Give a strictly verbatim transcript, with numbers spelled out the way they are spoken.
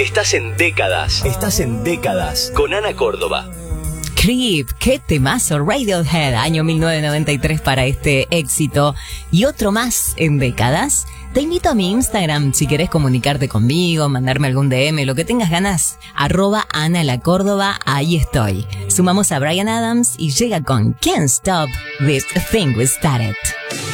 Estás en décadas. Estás en décadas. Con Ana Córdoba. Creep, qué temazo, Radiohead, año mil novecientos noventa y tres para este éxito. Y otro más en décadas. Te invito a mi Instagram si querés comunicarte conmigo, mandarme algún D M, lo que tengas ganas. Arroba Ana la Córdoba, ahí estoy. Sumamos a Bryan Adams y llega con Can't Stop This Thing We Started.